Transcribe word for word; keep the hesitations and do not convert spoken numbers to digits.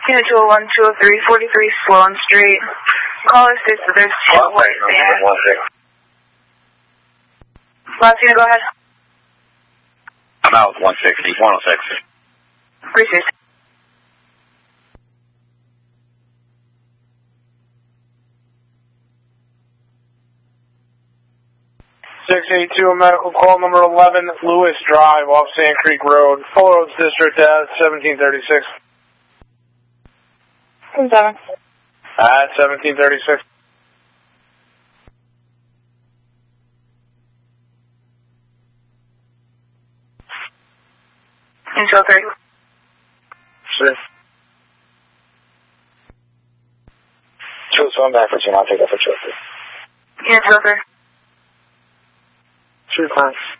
Unit two oh one, two oh three, forty-three Sloan Street. Caller states that there's two boys there. Last unit, go ahead. I'm out one sixty, one oh six. Appreciate it. six eight two, medical call number eleven, Lewis Drive off Sand Creek Road, Full Roads District at seventeen thirty-six. seven. At seventeen thirty-six. Until three. Sure. Choose one back for two, I'll take that for two. Unit two oh three. Two times.